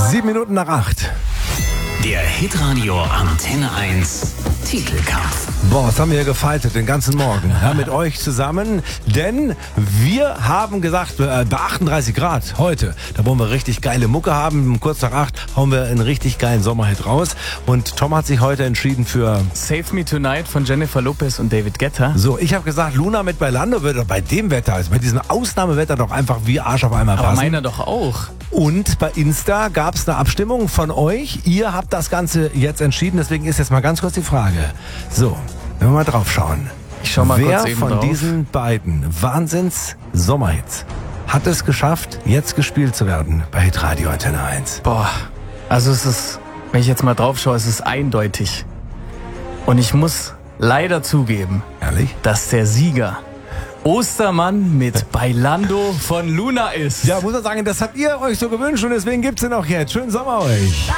7:07. Der Hitradio Antenne 1 Titelkampf. Boah, was haben wir hier gefaltet den ganzen Morgen, ja, mit euch zusammen, denn wir haben gesagt, bei 38 Grad heute, da wollen wir richtig geile Mucke haben, um kurz nach 8 hauen wir einen richtig geilen Sommerhit raus und Tom hat sich heute entschieden für Save Me Tonight von Jennifer Lopez und David Guetta. So, ich habe gesagt, Luna mit Bailando würde bei dem Wetter, also bei diesem Ausnahmewetter doch einfach wie Arsch auf einmal passen. Aber meiner doch auch. Und bei Insta gab es eine Abstimmung von euch. Ihr habt das Ganze jetzt entschieden. Deswegen ist jetzt mal ganz kurz die Frage. So, wenn wir mal drauf schauen. Ich schau mal Wer kurz eben von drauf. diesen beiden Wahnsinns-Sommerhits hat es geschafft, jetzt gespielt zu werden bei Hitradio Antenne 1? Boah, also es ist, wenn ich jetzt mal drauf schaue, es ist eindeutig. Und ich muss leider zugeben, Ehrlich? dass der Sieger Ostermann mit Bailando von Luna ist. Ja, muss man sagen, das habt ihr euch so gewünscht und deswegen gibt's den auch jetzt. Schönen Sommer euch.